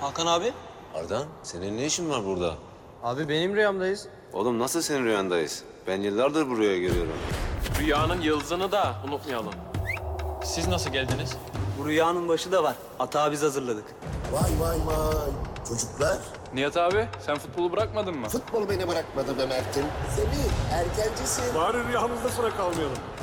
Hakan abi. Ardan, senin ne işin var burada? Abi benim rüyamdayız. Oğlum nasıl senin rüyandayız? Ben yıllardır bu rüyayı görüyorum. Rüyanın yıldızını da unutmayalım. Siz nasıl geldiniz? Bu rüyanın başı da var. Atağı biz hazırladık. Vay vay vay. Çocuklar, Nihat abi, sen futbolu bırakmadın mı? futbol beni bırakmadı be Mert'im. Semih, erkencisin. Bari rüyamızda sıra kalmayalım.